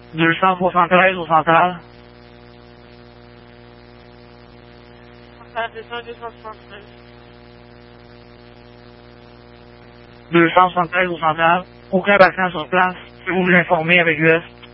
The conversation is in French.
273 au central. Central 273. 273 au central. Aucun patient sur place. Si vous voulez informer avec l'Est.